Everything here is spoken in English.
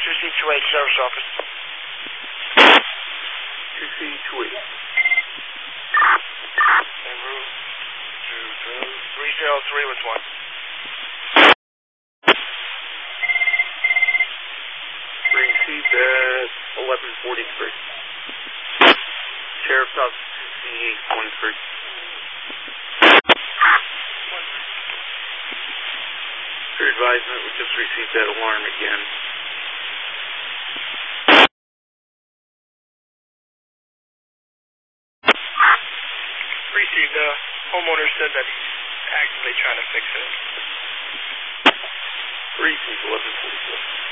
2C28 Sheriff's Office. 2C28. En route to 303 with 1. Received at 11:43. Sheriff's Office 2C813. For advisement, we just received that alarm again. Received. Homeowner said that he's actively trying to fix it. Received 11:44.